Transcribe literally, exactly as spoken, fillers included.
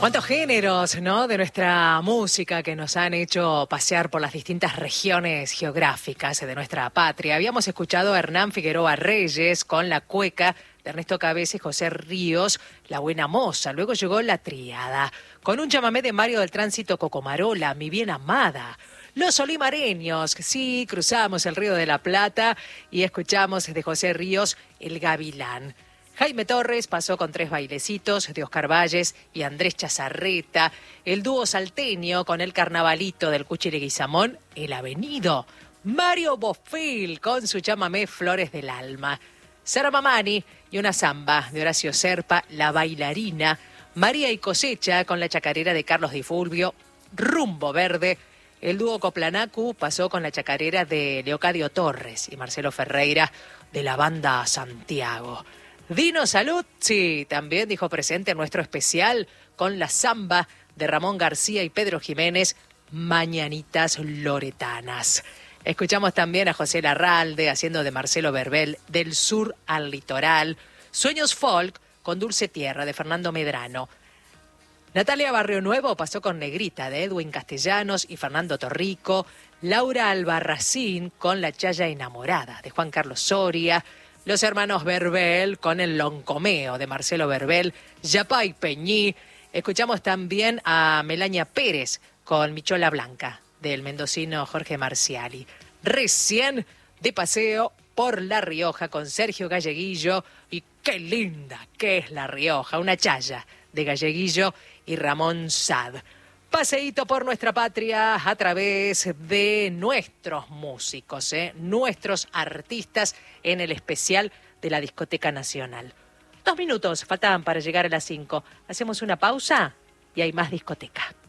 Cuántos géneros, ¿no?, de nuestra música que nos han hecho pasear por las distintas regiones geográficas de nuestra patria. Habíamos escuchado a Hernán Figueroa Reyes con La Cueca de Ernesto Cabeza y José Ríos, La Buena Moza. Luego llegó La Tríada, con un chamamé de Mario del Tránsito Cocomarola, Mi Bien Amada. Los Olimareños, sí, cruzamos el Río de la Plata y escuchamos de José Ríos El Gavilán. Jaime Torres pasó con Tres Bailecitos de Oscar Valles y Andrés Chazarreta. El dúo salteño con El Carnavalito del Cuchi Leguizamón, El Avenido. Mario Bofill con su chamamé Flores del Alma. Sara Mamani y una samba de Horacio Serpa, La Bailarina. María y Cosecha con la chacarera de Carlos Di Fulvio, Rumbo Verde. El dúo Coplanacu pasó con la chacarera de Leocadio Torres y Marcelo Ferreira de la banda Santiago. Dino Saluzzi también dijo presente en nuestro especial con la samba de Ramón García y Pedro Jiménez, Mañanitas Loretanas. Escuchamos también a José Larralde haciendo de Marcelo Verbel, Del Sur al Litoral. Sueños Folk con Dulce Tierra de Fernando Medrano. Natalia Barrio Nuevo pasó con Negrita de Edwin Castellanos y Fernando Torrico. Laura Albarracín con La Chaya Enamorada de Juan Carlos Soria. Los hermanos Verbel con El Loncomeo de Marcelo Verbel. Yapay Peñí. Escuchamos también a Melania Pérez con Michola Blanca del mendocino Jorge Marciali. Recién de paseo por La Rioja con Sergio Galleguillo. Y qué linda que es La Rioja, una chaya de Galleguillo y Ramón Sad. Paseíto por nuestra patria a través de nuestros músicos, ¿eh? nuestros artistas en el especial de la Discoteca Nacional. Dos minutos faltaban para llegar a las cinco. Hacemos una pausa y hay más discoteca.